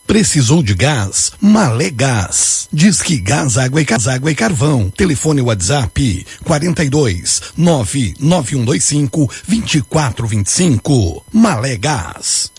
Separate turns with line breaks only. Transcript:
Precisou de gás? Malé Gás. Disque Gás, Água e Carvão. Telefone WhatsApp 42 99125 2425. Malé Gás.